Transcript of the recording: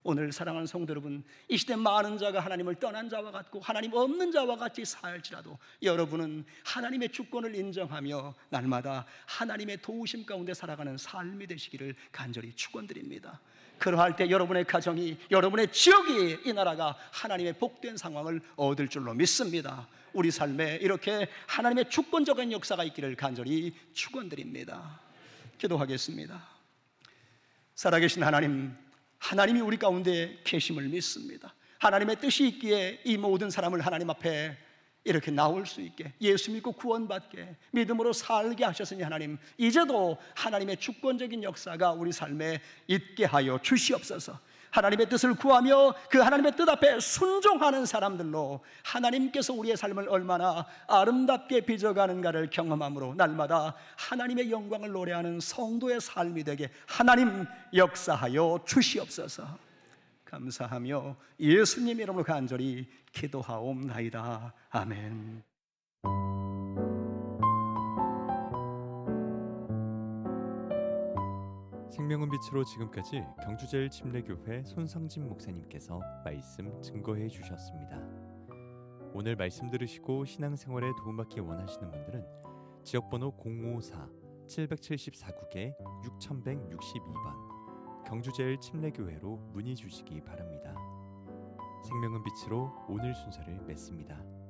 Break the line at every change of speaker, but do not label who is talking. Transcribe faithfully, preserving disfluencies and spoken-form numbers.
오늘 사랑하는 성도 여러분, 이 시대 많은 자가 하나님을 떠난 자와 같고 하나님 없는 자와 같이 살지라도 여러분은 하나님의 주권을 인정하며 날마다 하나님의 도우심 가운데 살아가는 삶이 되시기를 간절히 축원드립니다. 그러할 때 여러분의 가정이, 여러분의 지역이, 이 나라가 하나님의 복된 상황을 얻을 줄로 믿습니다. 우리 삶에 이렇게 하나님의 주권적인 역사가 있기를 간절히 축원드립니다. 기도하겠습니다. 살아계신 하나님, 하나님이 우리 가운데 계심을 믿습니다. 하나님의 뜻이 있기에 이 모든 사람을 하나님 앞에 이렇게 나올 수 있게, 예수 믿고 구원받게, 믿음으로 살게 하셨으니 하나님, 이제도 하나님의 주권적인 역사가 우리 삶에 있게 하여 주시옵소서. 하나님의 뜻을 구하며 그 하나님의 뜻 앞에 순종하는 사람들로 하나님께서 우리의 삶을 얼마나 아름답게 빚어가는가를 경험함으로 날마다 하나님의 영광을 노래하는 성도의 삶이 되게 하나님 역사하여 주시옵소서. 감사하며 예수님 이름으로 간절히 기도하옵나이다. 아멘.
생명은 빛으로 지금까지 경주제일침례교회 손성진 목사님께서 말씀 증거해 주셨습니다. 오늘 말씀 들으시고 신앙생활에 도움받기 원하시는 분들은 지역번호 공오사 칠칠사 국에 육천백육십이 번 경주제일침례교회로 문의 주시기 바랍니다. 생명은 빛으로 오늘 순서를 맺습니다.